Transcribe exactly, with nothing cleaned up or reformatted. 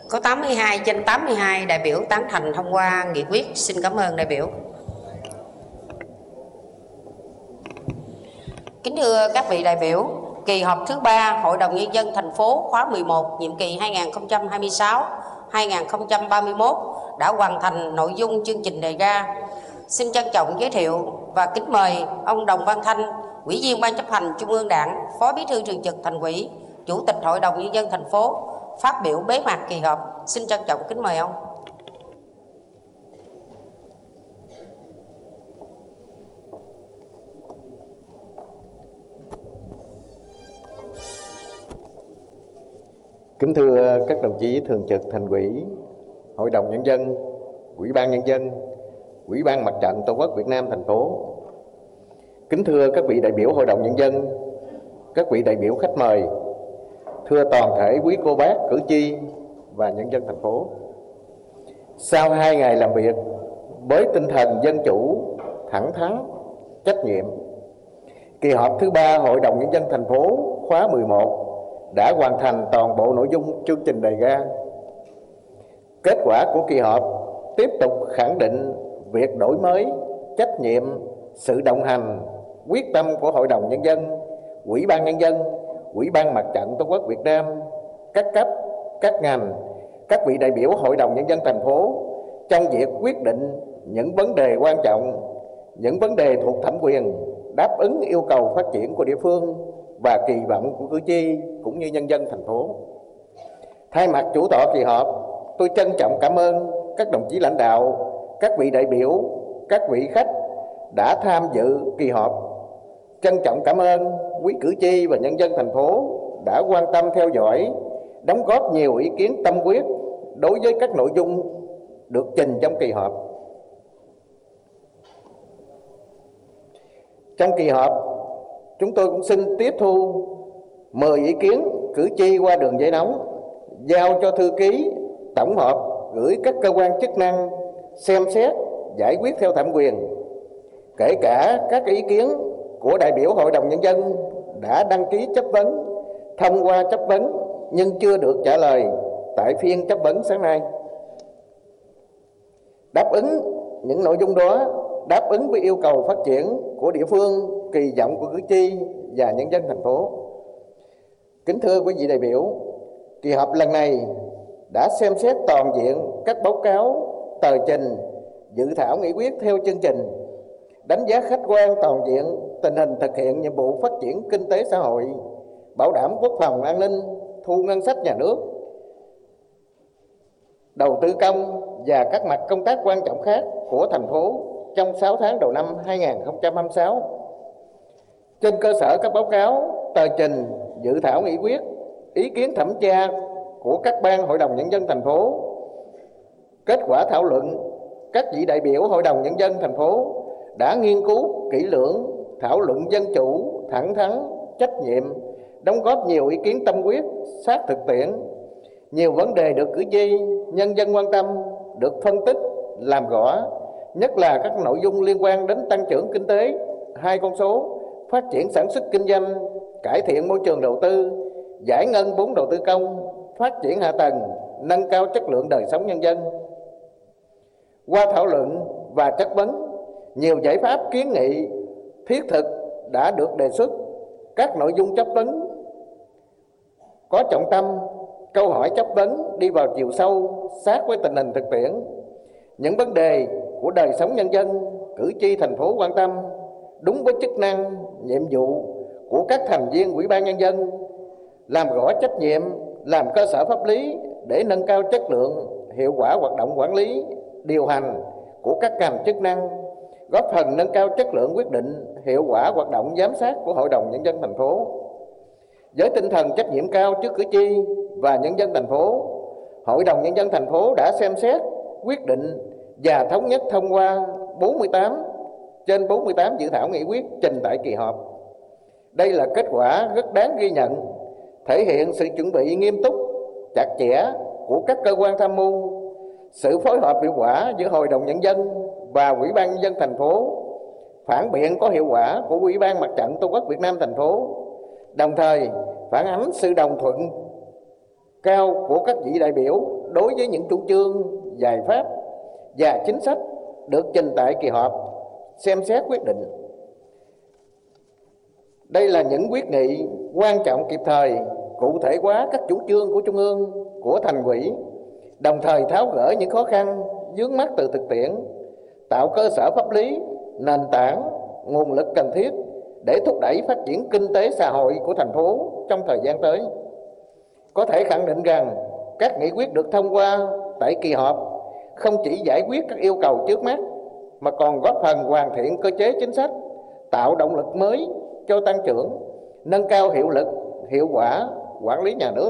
Có tám mươi hai trên tám mươi hai đại biểu tán thành thông qua nghị quyết. Xin cảm ơn đại biểu. Kính thưa các vị đại biểu, kỳ họp thứ ba Hội đồng Nhân dân thành phố khóa mười một, nhiệm kỳ hai nghìn không trăm hai mươi sáu đến hai nghìn không trăm ba mươi mốt đã hoàn thành nội dung chương trình đề ra. Xin trân trọng giới thiệu và kính mời ông Đồng Văn Thanh, Ủy viên Ban chấp hành Trung ương Đảng, Phó Bí thư Thường trực Thành ủy, Chủ tịch Hội đồng Nhân dân thành phố phát biểu bế mạc kỳ họp. Xin trân trọng kính mời ông. Kính thưa các đồng chí Thường trực Thành ủy, Hội đồng Nhân dân, Ủy ban Nhân dân, Ủy ban Mặt trận Tổ quốc Việt Nam thành phố. Kính thưa các vị đại biểu Hội đồng Nhân dân, các vị đại biểu khách mời, thưa toàn thể quý cô bác, cử tri và nhân dân thành phố. Sau hai ngày làm việc với tinh thần dân chủ, thẳng thắn, trách nhiệm, kỳ họp thứ ba Hội đồng Nhân dân thành phố khóa mười một đã hoàn thành toàn bộ nội dung chương trình đề ra. Kết quả của kỳ họp tiếp tục khẳng định việc đổi mới, trách nhiệm, sự đồng hành, quyết tâm của Hội đồng Nhân dân, Ủy ban Nhân dân, Ủy ban Mặt trận Tổ quốc Việt Nam, các cấp, các ngành, các vị đại biểu Hội đồng Nhân dân thành phố trong việc quyết định những vấn đề quan trọng, những vấn đề thuộc thẩm quyền, đáp ứng yêu cầu phát triển của địa phương và kỳ vọng của cử tri cũng như nhân dân thành phố. Thay mặt chủ tọa kỳ họp, tôi trân trọng cảm ơn các đồng chí lãnh đạo, các vị đại biểu, các vị khách đã tham dự kỳ họp. Trân trọng cảm ơn quý cử tri và nhân dân thành phố đã quan tâm theo dõi, đóng góp nhiều ý kiến tâm huyết đối với các nội dung được trình trong kỳ họp. Trong kỳ họp, chúng tôi cũng xin tiếp thu mời ý kiến cử tri qua đường dây nóng, giao cho thư ký tổng hợp gửi các cơ quan chức năng xem xét giải quyết theo thẩm quyền. Kể cả các ý kiến của đại biểu Hội đồng Nhân dân đã đăng ký chất vấn, thông qua chất vấn nhưng chưa được trả lời tại phiên chất vấn sáng nay. Đáp ứng những nội dung đó, đáp ứng với yêu cầu phát triển của địa phương, kỳ vọng của cử tri và nhân dân thành phố. Kính thưa quý vị đại biểu, kỳ họp lần này đã xem xét toàn diện các báo cáo, tờ trình, dự thảo nghị quyết theo chương trình, đánh giá khách quan toàn diện tình hình thực hiện nhiệm vụ phát triển kinh tế xã hội, bảo đảm quốc phòng an ninh, thu ngân sách nhà nước, đầu tư công và các mặt công tác quan trọng khác của thành phố trong sáu tháng đầu năm hai nghìn không trăm hai mươi sáu. Trên cơ sở các báo cáo, tờ trình, dự thảo nghị quyết, ý kiến thẩm tra của các ban Hội đồng Nhân dân thành phố, kết quả thảo luận, các vị đại biểu Hội đồng Nhân dân thành phố đã nghiên cứu kỹ lưỡng, thảo luận dân chủ, thẳng thắn, trách nhiệm, đóng góp nhiều ý kiến tâm huyết, sát thực tiễn. Nhiều vấn đề được cử tri, nhân dân quan tâm được phân tích, làm rõ, nhất là các nội dung liên quan đến tăng trưởng kinh tế, hai con số, phát triển sản xuất kinh doanh, cải thiện môi trường đầu tư, giải ngân vốn đầu tư công, phát triển hạ tầng, nâng cao chất lượng đời sống nhân dân. Qua thảo luận và chất vấn, nhiều giải pháp kiến nghị thiết thực đã được đề xuất. Các nội dung chất vấn có trọng tâm, câu hỏi chất vấn đi vào chiều sâu, sát với tình hình thực tiễn. Những vấn đề của đời sống nhân dân, cử tri thành phố quan tâm, đúng với chức năng, nhiệm vụ của các thành viên Ủy ban Nhân dân, làm rõ trách nhiệm, làm cơ sở pháp lý để nâng cao chất lượng, hiệu quả hoạt động quản lý, điều hành của các ngành chức năng, góp phần nâng cao chất lượng quyết định, hiệu quả hoạt động giám sát của Hội đồng Nhân dân thành phố. Với tinh thần trách nhiệm cao trước cử tri và nhân dân thành phố, Hội đồng Nhân dân thành phố đã xem xét, quyết định và thống nhất thông qua bốn mươi tám trên bốn mươi tám dự thảo nghị quyết trình tại kỳ họp. Đây là kết quả rất đáng ghi nhận, thể hiện sự chuẩn bị nghiêm túc, chặt chẽ của các cơ quan tham mưu, sự phối hợp hiệu quả giữa Hội đồng Nhân dân và Ủy ban Nhân dân thành phố, phản biện có hiệu quả của Ủy ban Mặt trận Tổ quốc Việt Nam thành phố, đồng thời phản ánh sự đồng thuận cao của các vị đại biểu đối với những chủ trương, giải pháp và chính sách được trình tại kỳ họp xem xét quyết định. Đây là những quyết nghị quan trọng kịp thời, cụ thể hóa các chủ trương của Trung ương, của Thành ủy, đồng thời tháo gỡ những khó khăn, vướng mắc từ thực tiễn, tạo cơ sở pháp lý, nền tảng, nguồn lực cần thiết để thúc đẩy phát triển kinh tế xã hội của thành phố trong thời gian tới. Có thể khẳng định rằng các nghị quyết được thông qua tại kỳ họp không chỉ giải quyết các yêu cầu trước mắt mà còn góp phần hoàn thiện cơ chế chính sách, tạo động lực mới cho tăng trưởng, nâng cao hiệu lực, hiệu quả quản lý nhà nước.